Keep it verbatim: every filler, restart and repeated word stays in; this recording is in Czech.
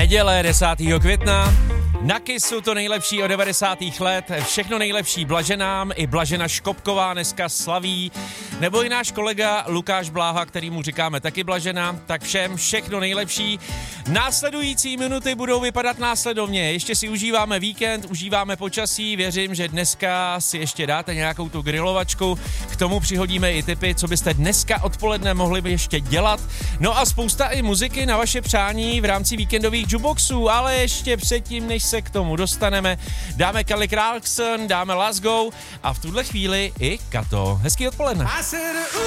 Neděle desátého května. Na Kissu to nejlepší od devadesátých let. Všechno nejlepší Blaženám. I Blažena Škopková dneska slaví. Nebo i náš kolega Lukáš Bláha, kterýmu říkáme taky Blažena. Tak všem všechno nejlepší. Následující minuty budou vypadat následovně. Ještě si užíváme víkend, užíváme počasí. Věřím, že dneska si ještě dáte nějakou tu grilovačku. K tomu přihodíme i tipy, co byste dneska odpoledne mohli by ještě dělat. No a spousta i muziky na vaše přání v rámci víkendových jukeboxů. Ale ještě předtím, než se k tomu dostaneme, dáme Kelly Clarkson, dáme Let's Go a v tuhle chvíli i Kato. Hezký odpoledne.